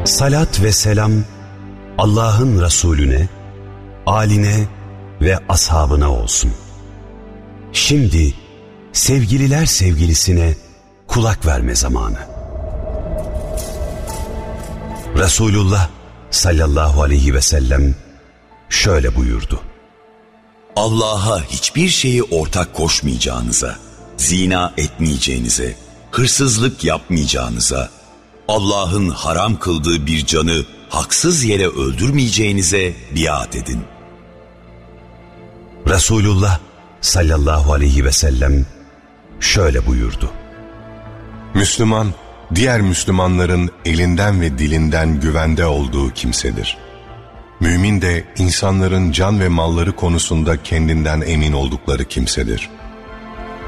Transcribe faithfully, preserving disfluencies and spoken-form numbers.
Salat ve selam Allah'ın Resulüne, âline ve ashabına olsun. Şimdi sevgililer sevgilisine kulak verme zamanı. Resulullah sallallahu aleyhi ve sellem şöyle buyurdu. Allah'a hiçbir şeyi ortak koşmayacağınıza, zina etmeyeceğinize, hırsızlık yapmayacağınıza, Allah'ın haram kıldığı bir canı haksız yere öldürmeyeceğinize biat edin. Resulullah sallallahu aleyhi ve sellem şöyle buyurdu. Müslüman, diğer Müslümanların elinden ve dilinden güvende olduğu kimsedir. Mümin de insanların can ve malları konusunda kendinden emin oldukları kimsedir.